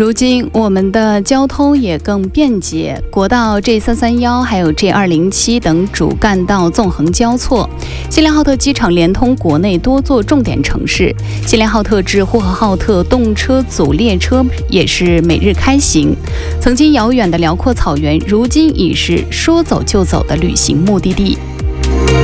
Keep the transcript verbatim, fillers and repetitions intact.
如今我们的交通也更便捷，国道 G 三三一还有 G 二零七等主干道纵横交错。锡林浩特机场连通国内多座重点城市，锡林浩特至呼和浩特动车组列车也是每日开行。曾经遥远的辽阔草原，如今已是说走就走的旅行目的地。